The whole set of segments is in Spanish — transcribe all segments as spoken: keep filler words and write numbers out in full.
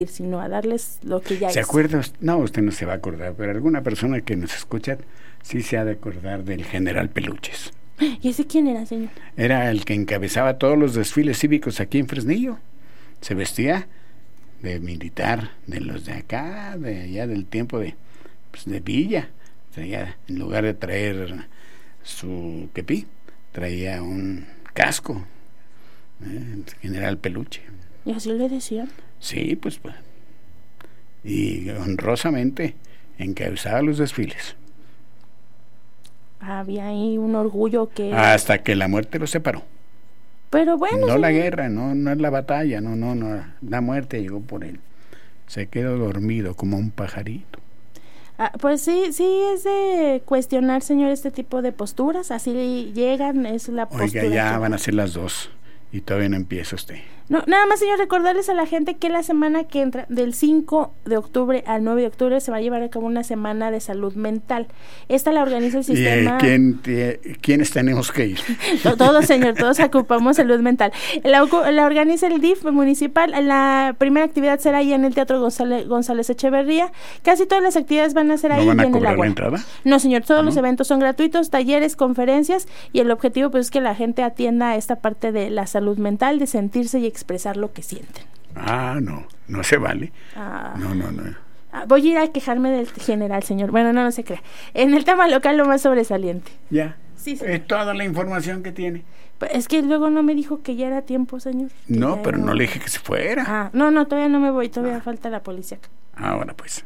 sino a darles lo que ya ¿Se es. acuerda? No, usted no se va a acordar, pero alguna persona que nos escucha sí se ha de acordar del general Peluches. ¿Y ese quién era, señor? Era el que encabezaba todos los desfiles cívicos aquí en Fresnillo. Se vestía de militar, de los de acá, de allá del tiempo de, pues de Villa. Traía, en lugar de traer su quepí, traía un casco, ¿eh? El general Peluche. ¿Y así le decían? Sí, pues, pues. Y honrosamente encabezaba los desfiles. Había ahí un orgullo que... Hasta que la muerte los separó. Pero bueno... No sí. la guerra, no, no es la batalla, no, no, no. La muerte llegó por él. Se quedó dormido como un pajarito. Ah, pues sí, sí es de cuestionar, señor, este tipo de posturas. Así llegan, es la postura. Oiga, ya que... van a ser las dos y todavía no empieza usted. No, nada más, señor, recordarles a la gente que la semana que entra, del cinco de octubre al nueve de octubre, se va a llevar a cabo una semana de salud mental. Esta la organiza el sistema... ¿Y, eh, ¿quién, eh, ¿Quiénes tenemos que ir? Todos, señor, todos ocupamos salud mental. La, la organiza el D I F municipal. La primera actividad será ahí en el Teatro González, González Echeverría. Casi todas las actividades van a ser ahí. ¿No van a en cobrar el agua. la entrada? No, señor, todos ¿No? los eventos son gratuitos, talleres, conferencias, y el objetivo pues es que la gente atienda esta parte de la salud mental, de sentirse y expresar lo que sienten. Ah, no, no se vale. Ah. No, no, no. Ah, voy a ir a quejarme del general, señor. Bueno, no, no se crea. En el tema local, lo más sobresaliente. Ya. Sí, señor. Es toda la información que tiene. Pues es que luego no me dijo que ya era tiempo, señor. No, pero era... no le dije que se fuera. Ah, no, no, todavía no me voy, todavía ah. falta la policía. Ahora pues.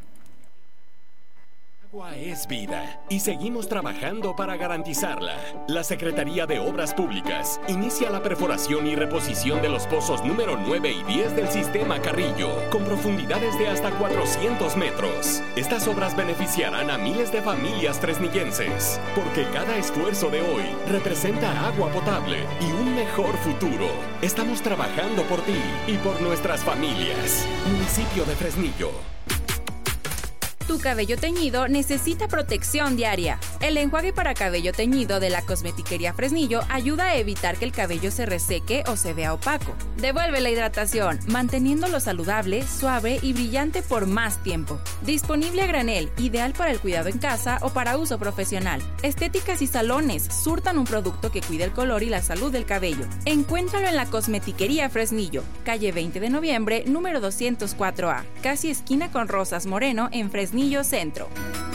Agua es vida y seguimos trabajando para garantizarla. La Secretaría de Obras Públicas inicia la perforación y reposición de los pozos número nueve y diez del sistema Carrillo, con profundidades de hasta cuatrocientos metros. Estas obras beneficiarán a miles de familias fresnillenses, porque cada esfuerzo de hoy representa agua potable y un mejor futuro. Estamos trabajando por ti y por nuestras familias. Municipio de Fresnillo. Tu cabello teñido necesita protección diaria. El enjuague para cabello teñido de la Cosmetiquería Fresnillo ayuda a evitar que el cabello se reseque o se vea opaco. Devuelve la hidratación, manteniéndolo saludable, suave y brillante por más tiempo. Disponible a granel, ideal para el cuidado en casa o para uso profesional. Estéticas y salones surtan un producto que cuida el color y la salud del cabello. Encuéntralo en la Cosmetiquería Fresnillo, calle veinte de noviembre, número doscientos cuatro A, casi esquina con Rosas Moreno en Fresnillo Centro.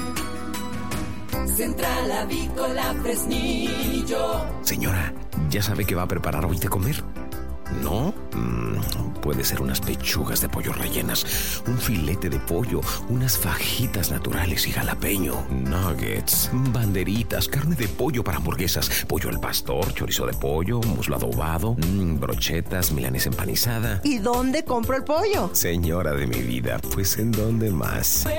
Central Avícola Fresnillo. Señora, ¿ya sabe qué va a preparar hoy de comer? ¿No? Mm, puede ser unas pechugas de pollo rellenas, un filete de pollo, unas fajitas naturales y jalapeño, nuggets, banderitas, carne de pollo para hamburguesas, pollo al pastor, chorizo de pollo, muslo adobado, mm, brochetas, milanesa empanizada. ¿Y dónde compro el pollo? Señora de mi vida, pues ¿en dónde más?